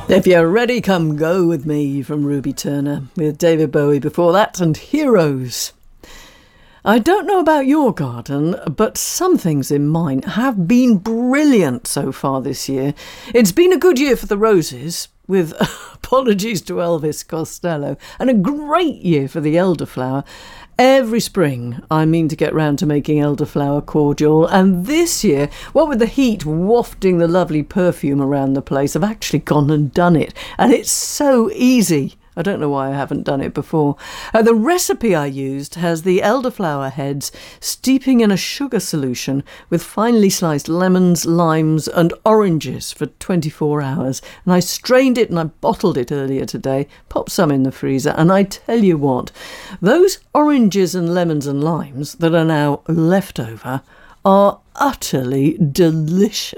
If you're ready, come go with me from Ruby Turner, with David Bowie before that and Heroes. I don't know about your garden, but some things in mine have been brilliant so far this year. It's been a good year for the roses, with apologies to Elvis Costello, and a great year for the elderflower. Every spring, I mean to get round to making elderflower cordial, and this year, what with the heat wafting the lovely perfume around the place, I've actually gone and done it, and it's so easy. I don't know why I haven't done it before. The recipe I used has the elderflower heads steeping in a sugar solution with finely sliced lemons, limes and oranges for 24 hours. And I strained it and I bottled it earlier today, popped some in the freezer, and I tell you what, those oranges and lemons and limes that are now left over are utterly delicious.